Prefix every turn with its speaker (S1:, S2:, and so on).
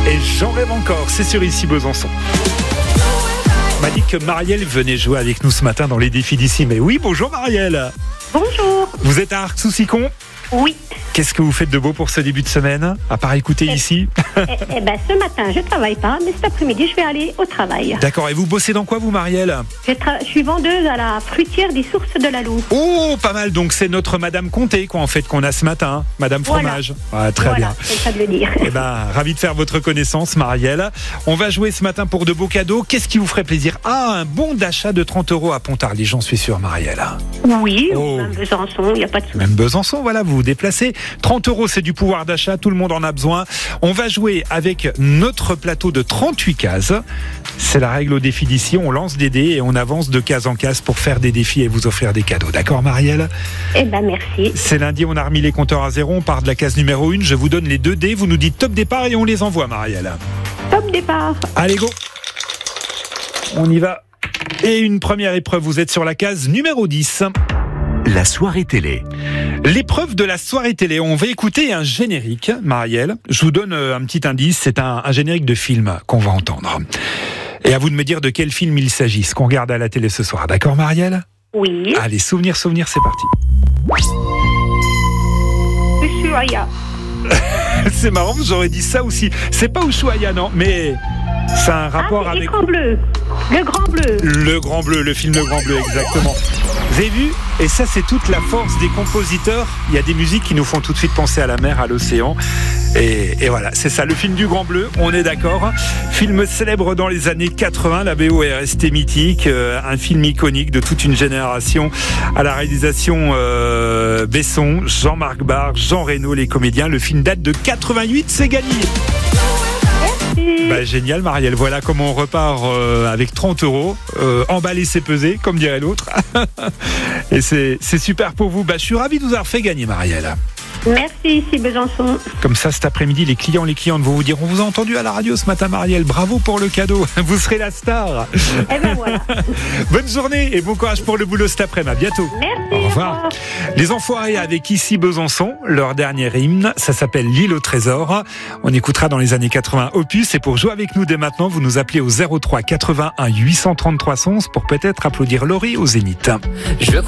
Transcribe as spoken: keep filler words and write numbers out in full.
S1: Et j'en rêve encore, c'est sur Ici Besançon. On m'a dit que Marielle venait jouer avec nous ce matin dans les défis d'ici. Mais oui, bonjour Marielle.
S2: Bonjour.
S1: Vous êtes à Arc-sous-Sicon ?
S2: Oui.
S1: Qu'est-ce que vous faites de beau pour ce début de semaine, à part écouter
S2: eh,
S1: ici?
S2: Eh, eh ben, ce matin, je travaille pas, mais cet après-midi, je vais aller au travail.
S1: D'accord, et vous bossez dans quoi, vous, Marielle?
S2: Je, tra- je suis vendeuse à la fruitière des Sources de la Louve.
S1: Oh, pas mal, donc c'est notre Madame Comté, quoi, en fait, qu'on a ce matin, hein. Madame Fromage.
S2: Voilà,
S1: ah, très
S2: voilà,
S1: bien.
S2: c'est le cas de le dire.
S1: Eh ben, ravi de faire votre connaissance, Marielle. On va jouer ce matin pour de beaux cadeaux. Qu'est-ce qui vous ferait plaisir? Ah, un bon d'achat de trente euros à Pontarlier, j'en suis sûr, Marielle.
S2: Oui,
S1: Oh.
S2: même Besançon, il n'y a pas de souci.
S1: Même Besançon, voilà, vous vous déplacez. trente euros, c'est du pouvoir d'achat, tout le monde en a besoin. On va jouer avec notre plateau de trente-huit cases. C'est la règle au défi d'ici, on lance des dés et on avance de case en case pour faire des défis et vous offrir des cadeaux. D'accord, Marielle?
S2: Eh ben, merci.
S1: C'est lundi, on a remis les compteurs à zéro, on part de la case numéro un. Je vous donne les deux dés, vous nous dites top départ et on les envoie, Marielle.
S2: Top départ.
S1: Allez, go! On y va. Et une première épreuve, vous êtes sur la case numéro dix.
S3: La soirée télé.
S1: L'épreuve de la soirée télé, on va écouter un générique, Marielle. Je vous donne un petit indice, c'est un, un générique de film qu'on va entendre. Et à vous de me dire de quel film il s'agit, ce qu'on regarde à la télé ce soir. D'accord, Marielle?
S2: Oui.
S1: Allez, souvenir, souvenir, c'est parti.
S2: Ushuaïa.
S1: C'est marrant, j'aurais dit ça aussi. C'est pas Ushuaïa, non, mais c'est un rapport
S2: ah, c'est
S1: avec...
S2: L'écran bleu. Le Grand Bleu.
S1: Le Grand Bleu, le film Le Grand Bleu, exactement. Vous avez vu? Et ça, c'est toute la force des compositeurs. Il y a des musiques qui nous font tout de suite penser à la mer, à l'océan. Et, et voilà, c'est ça, le film du Grand Bleu, on est d'accord. Film célèbre dans les années quatre-vingts, la B O est restée mythique. Euh, un film iconique de toute une génération. À la réalisation euh, Besson, Jean-Marc Barr, Jean Reno, les comédiens. Le film date de quatre-vingt-huit, c'est gagné. Bah, génial, Marielle. Voilà comment on repart euh, avec trente euros. Euh, emballé, c'est pesé, comme dirait l'autre. Et c'est, c'est super pour vous. Bah, je suis ravi de vous avoir fait gagner, Marielle.
S2: Merci, ici Besançon.
S1: Comme ça, cet après-midi, les clients, les clientes vont vous dire: on vous a entendu à la radio ce matin, Marielle. Bravo pour le cadeau. Vous serez la star.
S2: Eh ben voilà.
S1: Bonne journée et bon courage pour le boulot cet après-midi. À bientôt.
S2: Merci.
S1: Au revoir. Les Enfoirés avec Ici Besançon, leur dernier hymne. Ça s'appelle L'île au trésor. On écoutera dans les années quatre-vingts Opus. Et pour jouer avec nous dès maintenant, vous nous appelez au zéro trois quatre-vingt-un huit cent trente-trois onze pour peut-être applaudir Laurie au Zénith. Je